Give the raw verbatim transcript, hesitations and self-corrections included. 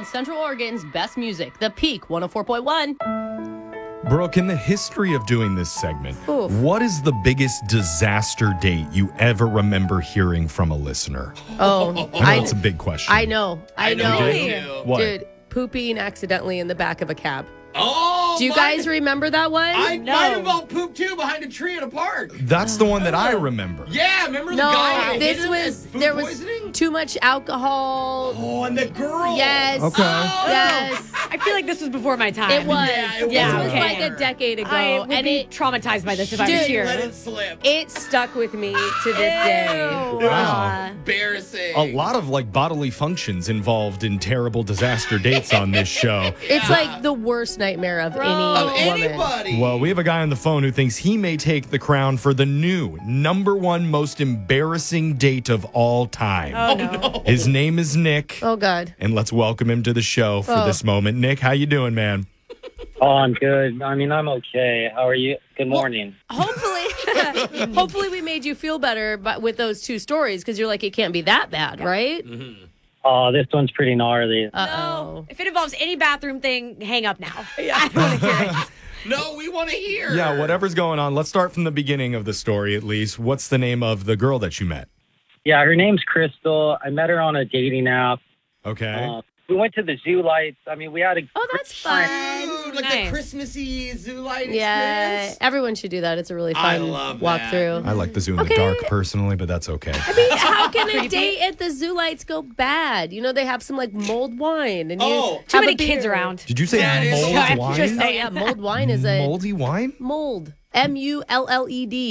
on Central Oregon's best music, The Peak one oh four point one. Brooke, in the history of doing this segment, Oof. what is the biggest disaster date you ever remember hearing from a listener? Oh, I know I, it's a big question. I know. I, I know know. you do. What? Dude, pooping accidentally in the back of a cab. Oh, Do you mine- guys remember that one? I no. might have all pooped too behind a tree at a park. That's the one that I remember. Yeah, remember the No, guy? that hit this him was and food there was poisoning? too much alcohol. Oh, and the girl. Yes. Okay. Oh. Yes. I feel like this was before my time. It was. Yeah, it this was. was like a decade ago, I would and be it traumatized by this if I Dude, was here. Let it slip. it stuck with me to this day. Wow. Embarrassing. A lot of like bodily functions involved in terrible disaster dates on this show. It's like the worst nightmare of any Of woman. anybody. Well, we have a guy on the phone who thinks he may take the crown for the new number one most embarrassing date of all time. Oh, no. His name is Nick, Oh God. and let's welcome him to the show for Oh. this moment. Nick, how you doing, man? Oh, I'm good. I mean, I'm okay. How are you? Good morning. Hopefully, hopefully we made you feel better, but with those two stories, because you're like, it can't be that bad, right? Oh, this one's pretty gnarly. Uh No. oh. If it involves any bathroom thing, hang up now. I don't want to hear it. No, we want to hear. Yeah, whatever's going on. Let's start from the beginning of the story, at least. What's the name of the girl that you met? Yeah, her name's Crystal. I met her on a dating app. Okay. Uh, we went to the zoo lights. I mean, we had a Oh, that's great time. fun. Ooh, like Nice. the Christmassy zoo light Yeah, experience. everyone should do that. It's a really I fun love that. walkthrough. I like the zoo in Okay. the dark personally, but that's okay. I mean, how can a Creepy. date at the zoo lights go bad? You know, they have some like mulled wine, and you Oh, Too have a many kids beer. around. Did you say That is- mold I'm wine? just Oh saying. yeah, mulled wine is a Moldy wine? mold. M U L L E D.